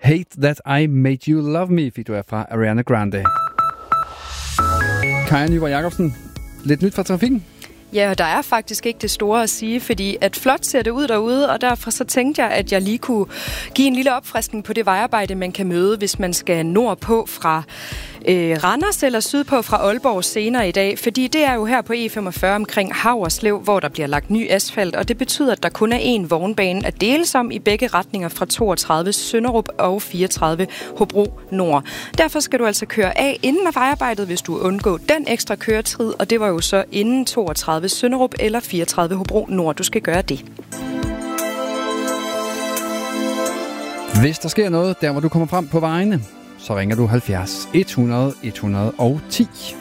Hate That I Made You Love Me, fik du af fra Ariana Grande. Kaja Nyborg Jacobsen, lidt nyt fra trafikken? Ja, og der er faktisk ikke det store at sige, fordi at flot ser det ud derude, og derfor så tænkte jeg, at jeg lige kunne give en lille opfriskning på det vejarbejde, man kan møde, hvis man skal nordpå fra Randers eller sydpå fra Aalborg senere i dag, fordi det er jo her på E45 omkring Haverslev, hvor der bliver lagt ny asfalt, og det betyder, at der kun er én vognbane at deles om i begge retninger fra 32 Sønderup og 34 Hobro Nord. Derfor skal du altså køre af inden af vejarbejdet, hvis du undgår den ekstra køretid, og det var jo så inden 32 Sønderup eller 34 Hobro Nord, du skal gøre det. Hvis der sker noget, der hvor du kommer frem på vejene, så ringer du 70 100 110.